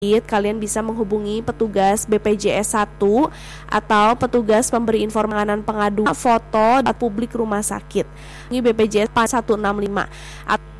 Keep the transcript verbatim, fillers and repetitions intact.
kalian bisa menghubungi petugas B P J S satu atau petugas pemberi informasi pengaduan foto publik rumah sakit. Ini B P J S satu enam lima.